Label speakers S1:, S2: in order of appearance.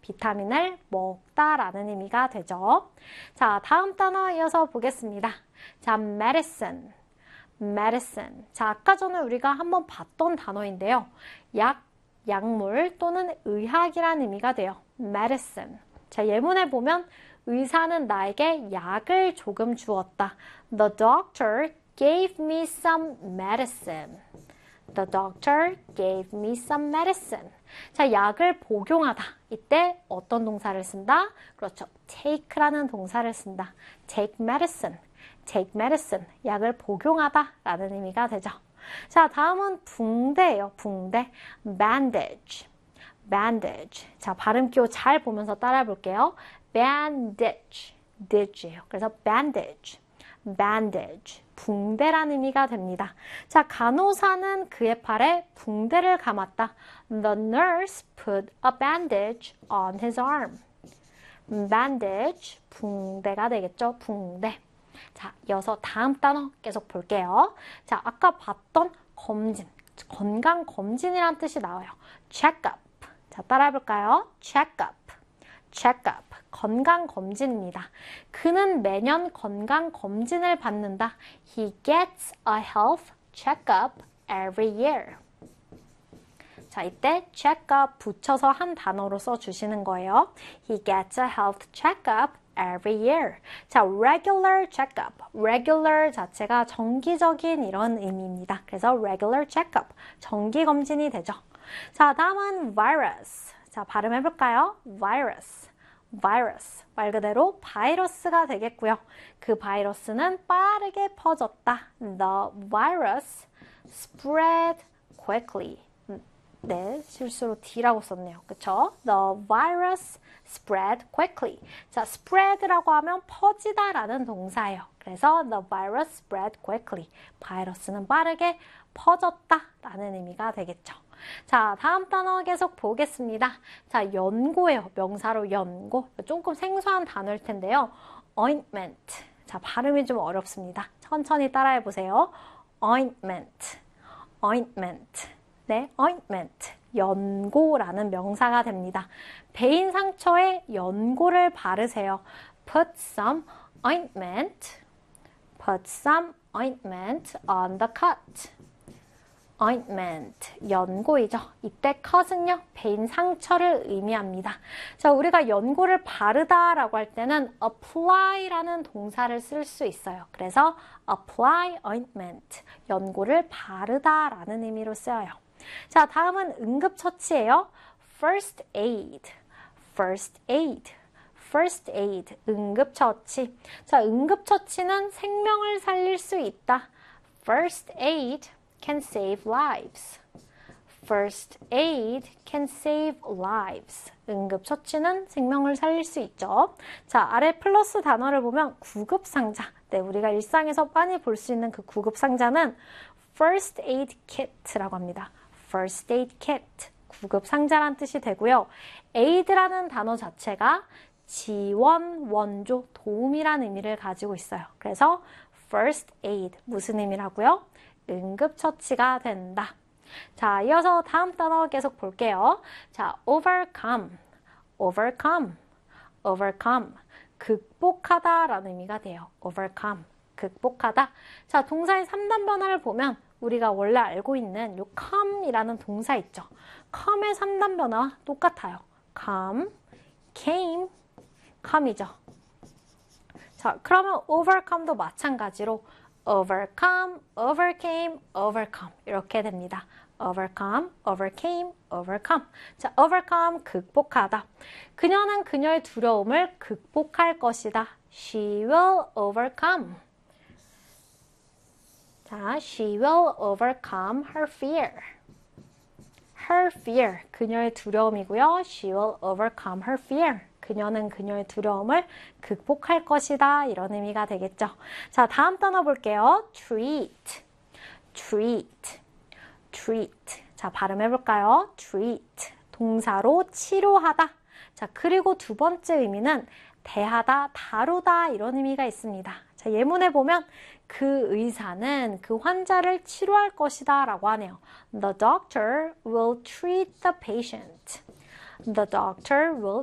S1: 비타민을 먹다 라는 의미가 되죠. 자, 다음 단어 이어서 보겠습니다. 자, medicine. medicine. 자, 아까 전에 우리가 한번 봤던 단어인데요. 약물 또는 의학이라는 의미가 돼요. medicine. 자, 예문에 보면 의사는 나에게 약을 조금 주었다. The doctor gave me some medicine. The doctor gave me some medicine. 자, 약을 복용하다. 이때 어떤 동사를 쓴다? 그렇죠. take라는 동사를 쓴다. take medicine. take medicine. 약을 복용하다 라는 의미가 되죠. 자, 다음은 붕대예요. 붕대. bandage. bandage. 자, 발음 기호 잘 보면서 따라해 볼게요. bandage. ditch예요. 그래서 bandage. bandage. 붕대라는 의미가 됩니다. 자, 간호사는 그의 팔에 붕대를 감았다. The nurse put a bandage on his arm. bandage. 붕대가 되겠죠. 붕대. 자, 이어서 다음 단어 계속 볼게요. 자, 아까 봤던 검진, 건강검진이란 뜻이 나와요. checkup. 자, 따라해볼까요? checkup. checkup. 건강검진입니다. 그는 매년 건강검진을 받는다. He gets a health checkup every year. 자, 이때 checkup 붙여서 한 단어로 써주시는 거예요. He gets a health checkup every year. 자, regular checkup. regular 자체가 정기적인 이런 의미입니다. 그래서 regular checkup. 정기검진이 되죠. 자, 다음은 virus. 자, 발음해볼까요? virus. virus. 말 그대로 바이러스가 되겠고요. 그 바이러스는 빠르게 퍼졌다. The virus spread quickly. 네, 실수로 D라고 썼네요. 그쵸? The virus spread quickly. 자, spread라고 하면 퍼지다라는 동사예요. 그래서 the virus spread quickly. 바이러스는 빠르게 퍼졌다라는 의미가 되겠죠. 자, 다음 단어 계속 보겠습니다. 자, 연고예요. 명사로 연고. 조금 생소한 단어일 텐데요. ointment. 자, 발음이 좀 어렵습니다. 천천히 따라해 보세요. ointment. ointment. 네, ointment. 연고라는 명사가 됩니다. 베인 상처에 연고를 바르세요. Put some ointment. Put some ointment on the cut. ointment, 연고이죠. 이때 cut은요, 베인 상처를 의미합니다. 자, 우리가 연고를 바르다라고 할 때는 apply라는 동사를 쓸 수 있어요. 그래서 apply ointment, 연고를 바르다라는 의미로 쓰여요. 자, 다음은 응급처치예요. first aid, first aid. first aid, 응급처치. 자, 응급처치는 생명을 살릴 수 있다. first aid can save lives. First aid can save lives. 응급처치는 생명을 살릴 수 있죠. 자, 아래 플러스 단어를 보면 구급상자. 네, 우리가 일상에서 많이 볼 수 있는 그 구급상자는 first aid kit라고 합니다. first aid kit. 구급상자란 뜻이 되고요. aid라는 단어 자체가 지원, 원조, 도움이란 의미를 가지고 있어요. 그래서 first aid 무슨 의미라고요? 응급처치가 된다. 자, 이어서 다음 단어 계속 볼게요. 자, overcome, overcome, overcome. 극복하다 라는 의미가 돼요. overcome, 극복하다. 자, 동사의 3단 변화를 보면 우리가 원래 알고 있는 요 come이라는 동사 있죠. come의 3단 변화와 똑같아요. come, came, come이죠. 자, 그러면 overcome도 마찬가지로 overcome, overcame, overcome 이렇게 됩니다. overcome, overcame, overcome. 자, overcome, 극복하다. 그녀는 그녀의 두려움을 극복할 것이다. She will overcome. 자, she will overcome her fear. Her fear, 그녀의 두려움이고요. She will overcome her fear. 그녀는 그녀의 두려움을 극복할 것이다. 이런 의미가 되겠죠. 자, 다음 단어 볼게요. treat, treat, treat. 자, 발음해볼까요? treat. 동사로 치료하다. 자, 그리고 두 번째 의미는 대하다, 다루다 이런 의미가 있습니다. 자, 예문에 보면 그 의사는 그 환자를 치료할 것이다 라고 하네요. The doctor will treat the patient. The doctor will